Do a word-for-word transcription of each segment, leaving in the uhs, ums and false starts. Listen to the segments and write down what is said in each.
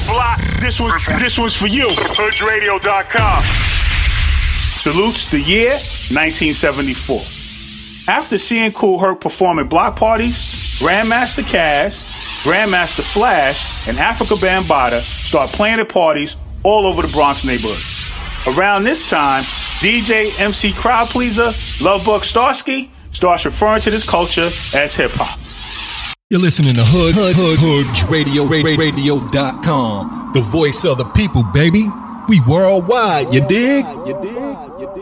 block, this was this was for you. Hood Radio dot com. Salutes the year nineteen seventy-four. After seeing Kool Herc perform at block parties, Grandmaster Caz, Grandmaster Flash, and Afrika Bambaataa start playing at parties all over the Bronx neighborhoods. Around this time, D J M C Crowd Pleaser Lovebug Starsky starts referring to this culture as hip-hop. You're listening to Hood, Hood, Hood, Hood Radio, Radio dot com. The voice of the people, baby. We worldwide, you dig? You dig? You dig?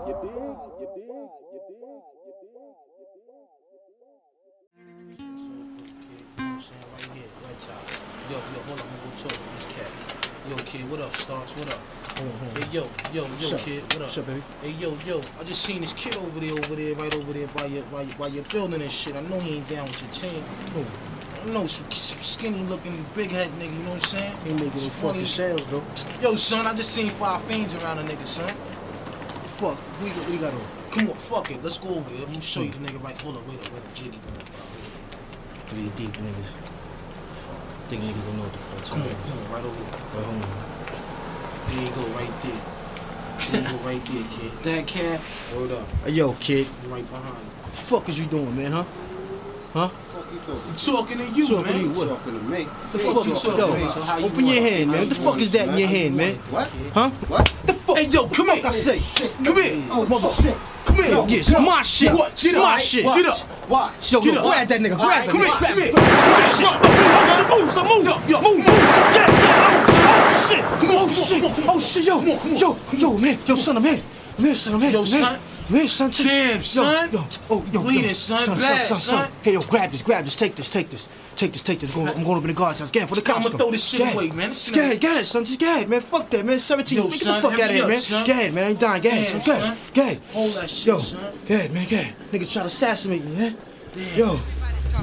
Yo, yo, hold on, I'm gonna talk to this cat. Yo, kid, what up, Stars? What up? Hold on, hold on. Hey, yo, yo, yo, What's kid, what up? What's up, baby? Hey, yo, yo, I just seen this kid over there, over there, right over there by your, by your, by your building and shit. I know he ain't down with your team. Who? I know, some, some skinny looking, big head nigga, you know what I'm saying? He making It's no funny. fucking sales, though. Yo, son, I just seen five fiends around a nigga, son. Fuck, we got, we got on. Come on, fuck it, let's go over there. I'm gonna show you the nigga right. Hold up, wait up, wait up, jiggy. Three deep niggas. Think niggas don't know what the fuck. Come on, come on, right over there. Right home. There you go, right there. There you go, right there, kid. That cat, word up. Hey, yo, kid. Right behind you. What the fuck is you doing, man, huh? Huh? What the fuck you talking? I'm talking to you, Talking man. to you, what? Talking to me. The Fuck fuck you you talking yo, to me. So how you open your want it? hand, How man. What the you fuck want is it, that in man? your How hand, you man? want it, What? kid? Huh? What? The fuck? Hey, yo, come here. I say. Shit. Come here. Oh, Mother. shit. Come here. Yo, Yeah, it's my shit. What? It's Get my up. shit. Watch. Get up. Watch. Yo, Get yo, up. grab that nigga. All Grab right, him. Come here, Grab come him. here. It's my shit. So move, so move. Yo, yo. Move, move. Get it, get it. Oh, shit. Come on, Oh, come on, shit. come on, come on. Oh, shit, yo. Come on, come on. Yo, yo, man. Yo, son, I'm here. I'm here, son. I'm here. Yo, I'm here. son. I'm here, son. Take- Damn, yo, son. Yo, oh, yo, Bleeding, yo. son. Son, Blast, son, son, son. son. Hey, yo, grab this, grab this. Take this, take this. Take this, take this. I'm going, I'm going up in the guard's house. Get it for the cops. I'ma come. throw this shit Get it. away, man. This shit Get ain't- it, get it, son. Just get it, man. Fuck that, man. seventeen. Yo, Get son, the fuck hit out of me here, up, man. son. Get it, man. I ain't dying. Get it, Damn, son. Get son. it. Get it. Hold that shit, Yo, son. get it, man. Get it. Nigga try to assassinate me, man. Damn. Yo.